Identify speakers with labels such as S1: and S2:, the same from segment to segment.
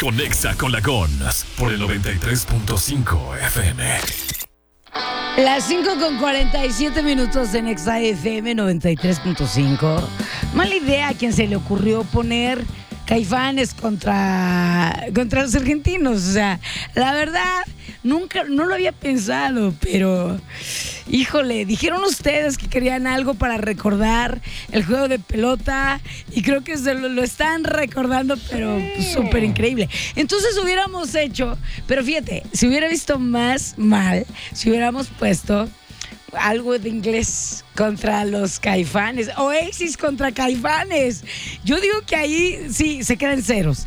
S1: Conexa con la Gons por el 93.5 FM.
S2: Las 5:47 en Exa FM 93.5. Mala idea a quien se le ocurrió poner Caifanes contra los argentinos. O sea, la verdad, no lo había pensado, pero híjole, dijeron ustedes que querían algo para recordar el juego de pelota y creo que lo están recordando, pero súper increíble. Entonces hubiéramos hecho, pero fíjate, si hubiera visto más mal, si hubiéramos puesto algo de inglés contra los Caifanes, Oasis contra Caifanes. Yo digo que ahí sí, se queden ceros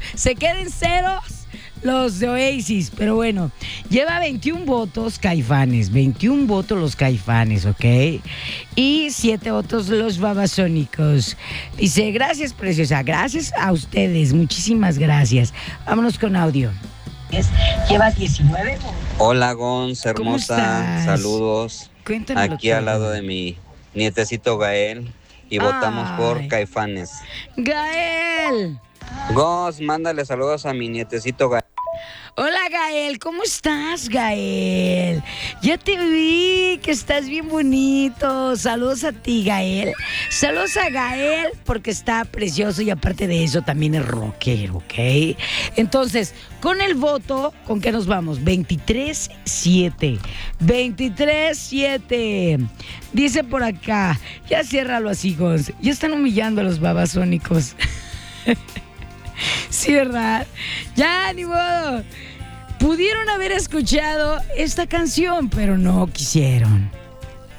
S2: los de Oasis, pero bueno, lleva 21 votos Caifanes, 21 votos los Caifanes, ¿ok? Y 7 votos los Babasónicos. Dice, gracias, preciosa, gracias a ustedes, muchísimas gracias. Vámonos con audio. Llevas 19.
S3: Hola, Gonz, hermosa, saludos.
S2: Cuéntamelo
S3: aquí
S2: todo.
S3: al lado de mi nietecito Gael y votamos por Caifanes.
S2: Gael.
S3: Gonz, mándale saludos a mi nietecito Gael.
S2: Hola, Gael, ¿cómo estás, Gael? Ya te vi, que estás bien bonito. Saludos a ti, Gael. Saludos a Gael porque está precioso y aparte de eso también es rockero, ¿ok? Entonces, con el voto, ¿con qué nos vamos? 23-7. 23-7. Dice por acá, ya ciérralo así, Gonz. Ya están humillando a los babasónicos. Sí, ¿verdad? Ya, ni modo. Pudieron haber escuchado esta canción, pero no quisieron.